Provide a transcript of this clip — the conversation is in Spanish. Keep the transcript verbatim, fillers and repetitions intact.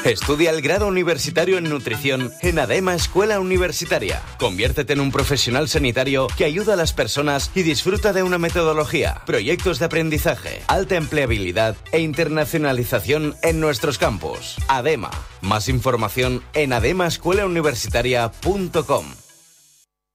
Estudia el grado universitario en nutrición en ADEMA Escuela Universitaria. Conviértete en un profesional sanitario que ayuda a las personas y disfruta de una metodología, proyectos de aprendizaje, alta empleabilidad e internacionalización en nuestros campus. ADEMA. Más información en adema escuela universitaria punto com.